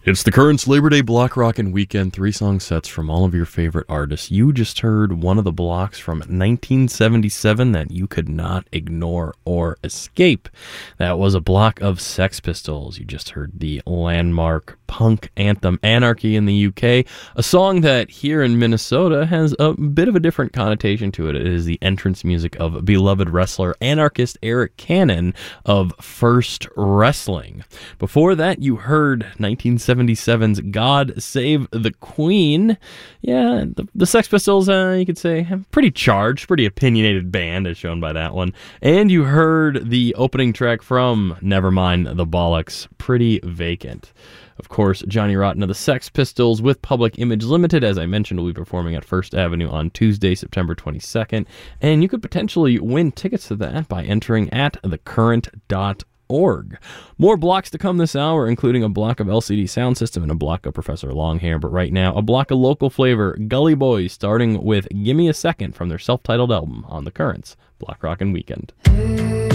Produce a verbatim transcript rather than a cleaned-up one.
It's the Currents Labor Day Block Rockin' Weekend, three song sets from all of your favorite artists. You just heard one of the blocks from nineteen seventy-seven that you could not ignore or escape. That was a block of Sex Pistols. You just heard the landmark punk anthem Anarchy in the U K, a song that here in Minnesota has a bit of a different connotation to it. It is the entrance music of beloved wrestler, anarchist Eric Cannon of First Wrestling. Before that, you heard nineteen seventy-seven's God Save the Queen. Yeah, the, the Sex Pistols, uh, you could say, pretty charged, pretty opinionated band, as shown by that one. And you heard the opening track from Nevermind the Bollocks, Pretty Vacant. Of course, Johnny Rotten of the Sex Pistols with Public Image Limited, as I mentioned, will be performing at First Avenue on Tuesday, September twenty-second. And you could potentially win tickets to that by entering at the current dot org. More blocks to come this hour, including a block of L C D Sound System and a block of Professor Longhair. But right now, a block of local flavor, Gully Boys, starting with Gimme a Second from their self-titled album on the Currents Block Rockin' Weekend.